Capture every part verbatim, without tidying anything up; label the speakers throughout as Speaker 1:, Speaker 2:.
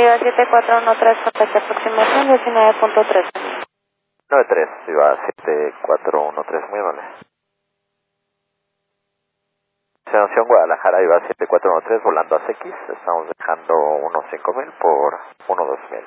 Speaker 1: Viva siete cuatro uno tres, contacto aproximación diecinueve punto tres.
Speaker 2: nueve tres, Viva siete cuatro uno tres, muy amable. Selección Guadalajara, Viva siete cuatro uno tres, volando a C X, estamos dejando uno cinco mil por uno dos mil.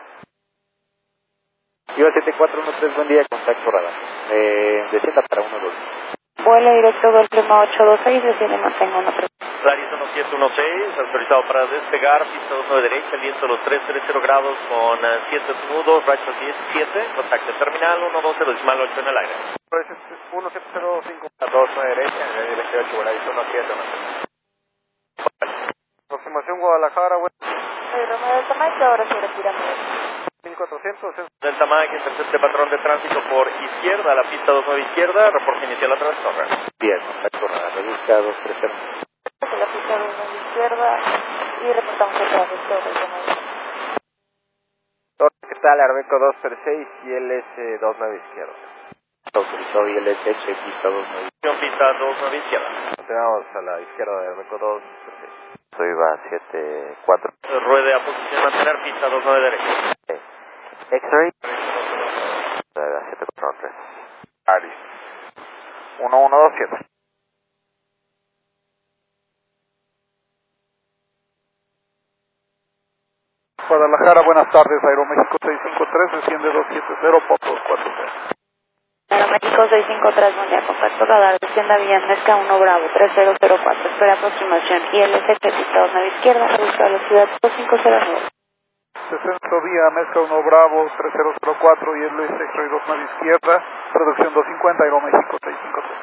Speaker 3: Viva siete cuatro uno tres, buen día, contacto radar. Eh, descienda para uno dos.
Speaker 1: Vuelo directo del Lima ocho dos seis, desciende mantengo uno tres.
Speaker 3: Claris uno siete uno seis, autorizado para despegar, pista uno de derecha, viento los tres treinta grados con siete nudos, rachas diecisiete, contacto terminal uno dos cero decimal ocho en el aire.
Speaker 2: uno siete cero cinco dos nueve derecha, en el veintiocho, Claris uno siete uno seis. Aproximación Guadalajara, bueno.
Speaker 1: Soy Romeo de Tamaica, ahora sí retiramos.
Speaker 2: mil cuatrocientos.
Speaker 3: Del Tamaica, intercepte patrón de tránsito por izquierda, la pista dos nueve izquierda, reporte inicial a través de Torre.
Speaker 2: Bien, contacto radar, me busca dos tres cero.
Speaker 1: La pista dos nueve izquierda y reportamos el tráfico de Romeo.
Speaker 2: Torre, ¿qué tal? Arbeco dos tres seis y L S dos nueve izquierda.
Speaker 3: Autorizado y L S H, pista dos nueve. Pista dos nueve izquierda.
Speaker 2: Tenemos a la izquierda de Arbeco dos tres seis. Soy Viva siete cuatro.
Speaker 3: Ruede a posición mantener, pista dos nueve derecha.
Speaker 2: X-ray. siete cuatro uno tres. Aris. uno uno dos siete.
Speaker 4: Guadalajara, buenas tardes, Aeroméxico seis cinco tres, desciende dos siete cero, Potos cuatro tres.
Speaker 1: Aeroméxico seis cinco tres, buen día, contacto radar, descienda bien, Mezca uno Bravo, tres cero cero cuatro, espera aproximación, I L S H, pista dos nueve izquierda, busca velocidad dos cinco cero nueve.
Speaker 4: sesenta vía, Mezca uno Bravo, tres cero cero cuatro y L S X-Ray dos nueve izquierda, reducción doscientos cincuenta, Aeroméxico seis cinco tres.